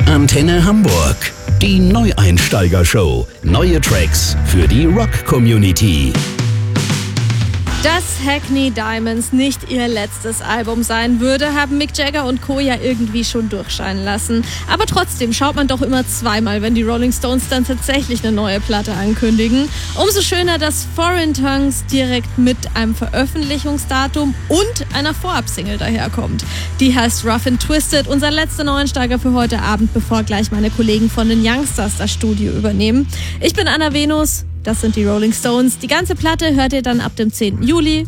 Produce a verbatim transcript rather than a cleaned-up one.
Antenne Hamburg, die Neueinsteiger-Show. Neue Tracks für die Rock-Community. Dass Hackney Diamonds nicht ihr letztes Album sein würde, haben Mick Jagger und Co. ja irgendwie schon durchscheinen lassen. Aber trotzdem schaut man doch immer zweimal, wenn die Rolling Stones dann tatsächlich eine neue Platte ankündigen. Umso schöner, dass Foreign Tongues direkt mit einem Veröffentlichungsdatum und einer Vorab-Single daherkommt. Die heißt Rough and Twisted, unser letzter Neueinsteiger für heute Abend, bevor gleich meine Kollegen von den Youngsters das Studio übernehmen. Ich bin Anna Venus. Das sind die Rolling Stones. Die ganze Platte hört ihr dann ab dem zehnten Juli